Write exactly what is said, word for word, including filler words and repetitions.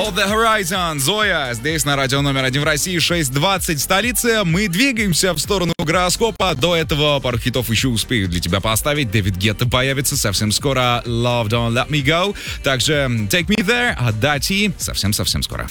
All the Horizon, Зоя, здесь на радио номер один в России, шесть двадцать, столица. Мы двигаемся в сторону гороскопа. До этого пару хитов еще успею для тебя поставить. Дэвид Гетта появится совсем скоро. Love Don't Let Me Go. Также Take Me There от Дати совсем-совсем скоро.